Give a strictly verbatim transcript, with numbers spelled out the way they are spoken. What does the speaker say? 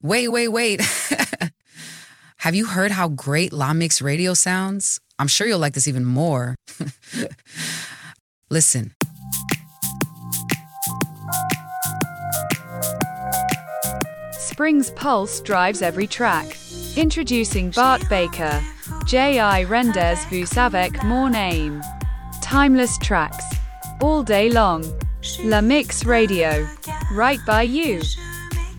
Wait, wait, wait. Have you heard how great La Mix Radio sounds? I'm sure you'll like this even more. Listen. Spring's pulse drives every track. Introducing Bart Baker. J I Rendez vous avec mon aim. Timeless tracks. All day long. La Mix Radio. Right by you.